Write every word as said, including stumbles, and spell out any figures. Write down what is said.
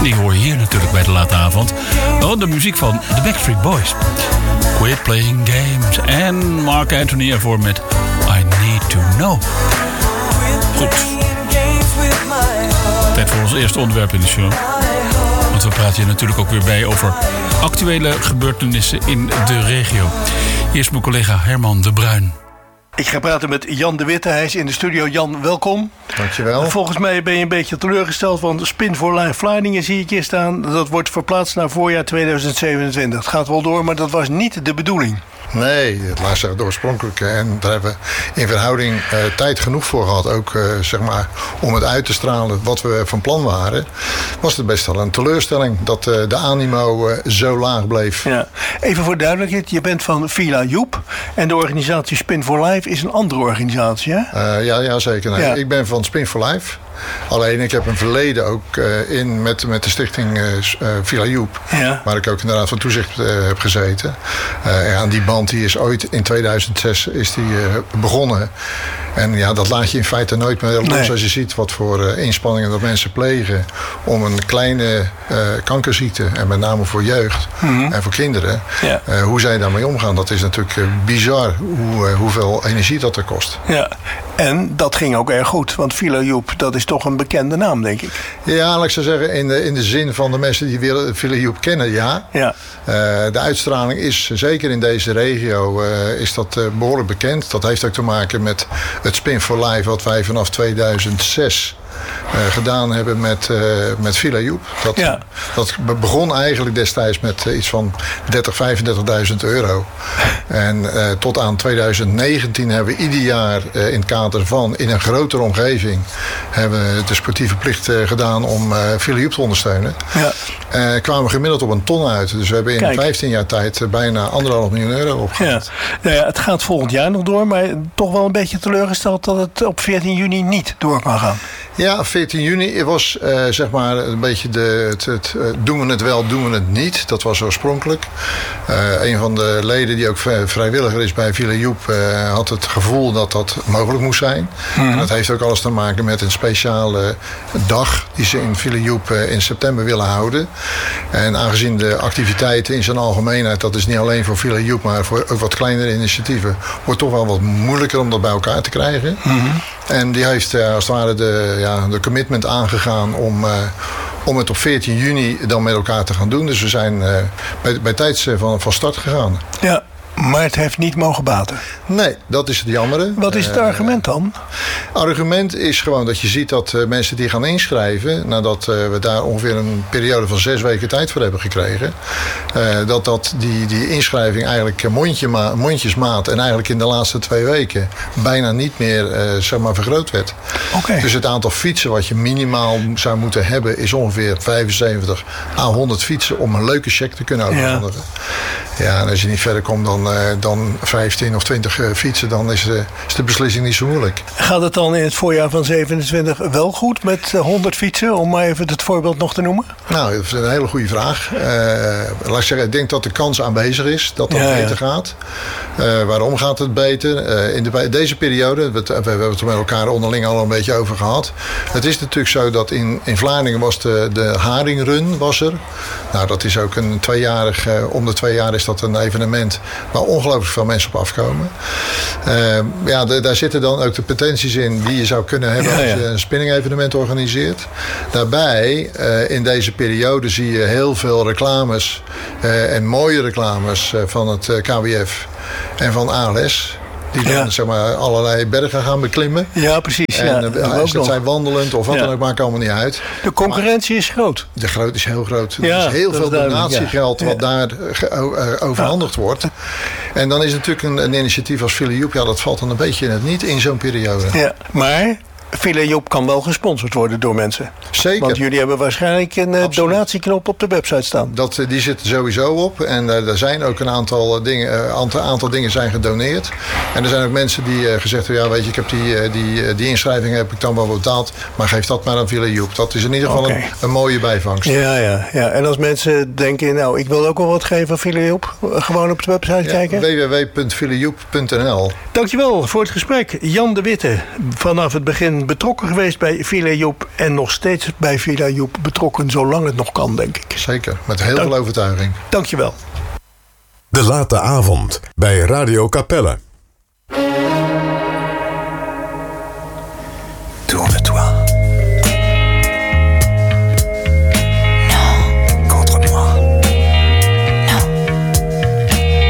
Die hoor je hier natuurlijk bij de late avond. Oh, de muziek van The Backstreet Boys. Quit Playing Games. En Mark Anthony ervoor met I Need To Know. Goed. Tijd voor ons eerste onderwerp in de show. Want we praten hier natuurlijk ook weer bij over actuele gebeurtenissen in de regio. Hier is mijn collega Herman de Bruin. Ik ga praten met Jan de Witte. Hij is in de studio. Jan, welkom. Dankjewel. Volgens mij ben je een beetje teleurgesteld, want Spin for Life Vlaardingen zie ik hier staan. Dat wordt verplaatst naar voorjaar tweeduizend zevenentwintig. Het gaat wel door, maar dat was niet de bedoeling. Nee, het laat zeggen de oorspronkelijke. En daar hebben we in verhouding uh, tijd genoeg voor gehad. Ook uh, zeg maar om het uit te stralen wat we van plan waren. Was het best wel een teleurstelling dat uh, de animo uh, zo laag bleef. Ja. Even voor duidelijkheid, je bent van Villa Joep. En de organisatie Spin for Life is een andere organisatie, hè? Uh, ja, ja, zeker. Nee. Ja. Ik ben van Spin for Life. Alleen ik heb een verleden ook uh, in met, met de stichting uh, Villa Joep. Ja. Waar ik ook in de Raad van Toezicht uh, heb gezeten. Uh, ja, die band die is ooit in tweeduizend zes is die, uh, begonnen. En ja, dat laat je in feite nooit meer los. Nee. Als je ziet wat voor uh, inspanningen dat mensen plegen om een kleine uh, kankerziekte, en met name voor jeugd mm-hmm. en voor kinderen, ja. uh, hoe zij daarmee omgaan. Dat is natuurlijk uh, bizar hoe, uh, hoeveel energie dat er kost. Ja, en dat ging ook erg goed. Want Villa Joep, dat is toch een bekende naam, denk ik. Ja, laat ik zo zeggen, in de, in de zin van de mensen die Villa Joep kennen, ja. ja. Uh, de uitstraling is, zeker in deze regio, uh, is dat uh, behoorlijk bekend. Dat heeft ook te maken met het Spin for Life wat wij vanaf tweeduizend zes uh, gedaan hebben met, uh, met Villa Joep. Dat, ja. dat begon eigenlijk destijds met uh, iets van dertig, vijfendertigduizend euro. En uh, tot aan tweeduizend negentien hebben we ieder jaar uh, in het kader van, in een grotere omgeving, hebben we de sportieve plicht uh, gedaan om uh, Villa Joep te ondersteunen. Ja. Uh, kwamen we gemiddeld op een ton uit. Dus we hebben in Kijk. vijftien jaar tijd uh, bijna anderhalf miljoen euro opgehaald. Ja. Nou ja, het gaat volgend jaar nog door, maar toch wel een beetje teleurgesteld dat het op veertien juni niet door kan gaan. Ja, veertien juni was uh, zeg maar een beetje de, het, het, uh, doen we het wel, doen we het niet. Dat was oorspronkelijk. Uh, een van de leden die ook vrijwilliger is bij Villa Joep uh, had het gevoel dat dat mogelijk moest zijn. Mm-hmm. En dat heeft ook alles te maken met een speciale dag die ze in Villa Joep uh, in september willen houden. En aangezien de activiteiten in zijn algemeenheid, dat is niet alleen voor Villa Joep, maar voor ook wat kleinere initiatieven, wordt toch wel wat moeilijker om dat bij elkaar te krijgen. Mm-hmm. En die heeft uh, als het ware de, ja, de commitment aangegaan om, uh, om het op veertien juni dan met elkaar te gaan doen. Dus we zijn uh, bij, bij tijds uh, van, van start gegaan. Ja, maar het heeft niet mogen baten. Nee, dat is het jammere. Wat is het argument dan? Het argument is gewoon dat je ziet dat uh, mensen die gaan inschrijven, nadat uh, we daar ongeveer een periode van zes weken tijd voor hebben gekregen, uh, dat, dat die, die inschrijving eigenlijk mondjema, mondjesmaat en eigenlijk in de laatste twee weken bijna niet meer uh, zeg maar vergroot werd. Okay. Dus het aantal fietsen wat je minimaal zou moeten hebben is ongeveer vijfenzeventig à honderd fietsen om een leuke check te kunnen overhandigen. Ja. ja, en als je niet verder komt dan, uh, dan vijftien of twintig uh, fietsen, dan is, uh, is de beslissing niet zo moeilijk. Gaat het dan in het voorjaar van zevenentwintig wel goed met honderd fietsen, om maar even het voorbeeld nog te noemen? Nou, dat is een hele goede vraag. Uh, laat ik zeggen, ik denk dat de kans aanwezig is dat dat ja, beter ja. gaat. Uh, waarom gaat het beter? Uh, in de, deze periode, we, we hebben het er met elkaar onderling al een beetje over gehad. Het is natuurlijk zo dat in, in Vlaardingen was de, de Haringrun was er. Nou, dat is ook een tweejarig, uh, om de twee jaar is dat een evenement waar ongelooflijk veel mensen op afkomen. Uh, ja, de, daar zitten dan ook de potenties in die je zou kunnen hebben ja, als je ja. een spinning evenement organiseert. Daarbij, uh, in deze periode zie je heel veel reclames uh, en mooie reclames uh, van het uh, K W F en van A L S. Die dan ja. zeg maar, allerlei bergen gaan beklimmen. Ja, precies. En, ja, uh, dat dat zijn wandelend of wat ja. dan ook, maakt allemaal niet uit. De concurrentie maar, is groot. De groot is heel groot. Ja, er is heel veel donatiegeld ja. wat ja. daar uh, overhandigd ja. wordt. En dan is natuurlijk een, een initiatief als Villa Joep, ja, dat valt dan een beetje in het niet in zo'n periode. Ja, maar Villa Joep kan wel gesponsord worden door mensen. Zeker. Want jullie hebben waarschijnlijk een uh, donatieknop op de website staan. Dat, uh, die zit er sowieso op. En uh, er zijn ook een aantal, uh, dingen, uh, aantal, aantal dingen zijn gedoneerd. En er zijn ook mensen die uh, gezegd hebben, ja, weet je, ik heb die, uh, die, uh, die inschrijving heb ik dan wel betaald. Maar geef dat maar aan Villa Joep. Dat is in ieder geval okay. een, een mooie bijvangst. Ja, ja, ja. En als mensen denken, nou, ik wil ook wel wat geven aan Villa Joep. Gewoon op de website ja, kijken. w w w punt villa joep punt n l. Dankjewel voor het gesprek. Jan de Witte, vanaf het begin lang betrokken geweest bij Villa Joep. En nog steeds bij Villa Joep betrokken, zolang het nog kan, denk ik. Zeker, met heel Dank, veel overtuiging. Dank je wel. De late avond bij Radio Capelle.